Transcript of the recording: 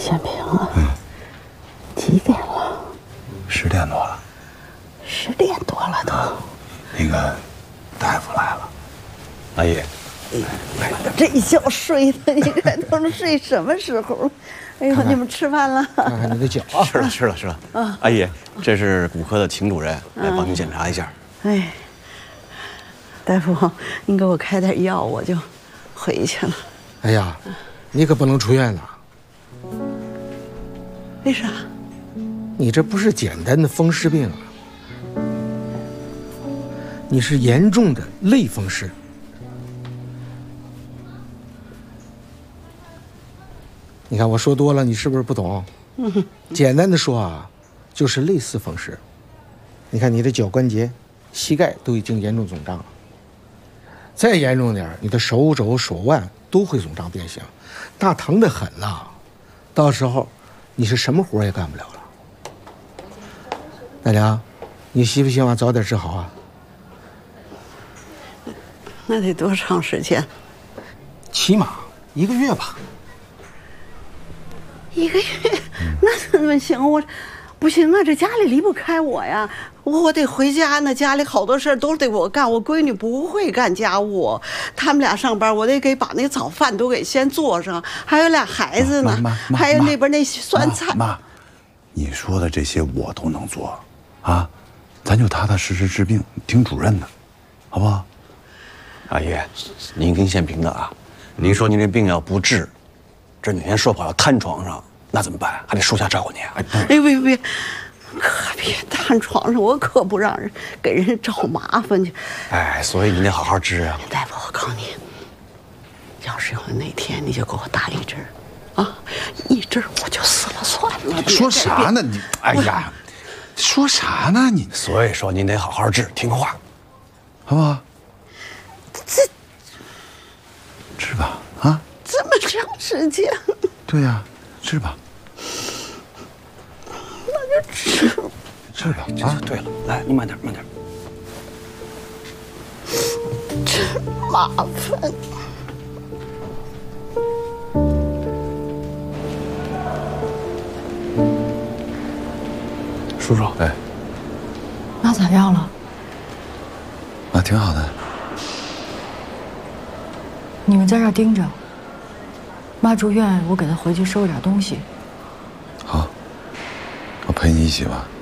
显平啊，几点了 ？10点多了。 10点多了都。 那个大夫来了，阿姨。 这一觉睡的，你看都能睡什么时候？哎呦，你们吃饭了？ 看看你的脚啊！ 吃了。啊，阿姨，这是骨科的秦主任来帮您检查一下。 哎，大夫，您给我开点药，我就回去了。 哎呀，你可不能出院了。 为啥？ 你这不是简单的风湿病啊，你是严重的类风湿。你看我说多了，你是不是不懂？简单的说啊，就是类似风湿。你看你的脚关节、膝盖都已经严重肿胀了，再严重点，你的手肘、手腕都会肿胀变形，那疼得很呐。到时候你是什么活也干不了了。大娘，你希不希望早点治好啊？ 那得多长时间？ 起码1个月吧。 1个月？那怎么行？我不行啊，这家里离不开我呀，我得回家呢。家里好多事儿都得我干，我闺女不会干家务，他们俩上班，我得把那个早饭都给先做上，还有俩孩子呢，还有那边那酸菜。 妈，你说的这些我都能做，啊，咱就踏踏实实治病，听主任的，好不好？阿姨，您听宪平的啊，您说您这病要不治，这哪天说不好要瘫床上，那怎么办？还得树下照顾你。 哎，别，可别瘫床上，我可不让人给人找麻烦去。 哎，所以你得好好治啊。 大夫，我告诉你，要是有哪天你就给我打1针，啊，1针我就死了算了。 说啥呢你？哎呀，说啥呢你？所以说您得好好治，听话，好不好？ 这治吧，啊？ 这么长时间？ 对呀，治吧。 那就治吧啊！对了，来，你慢点。 真麻烦。 叔叔，哎， 妈咋样了？ 啊，挺好的。 你们在这儿盯着。妈住院，我给她回去收拾点东西。 好，我陪你一起吧。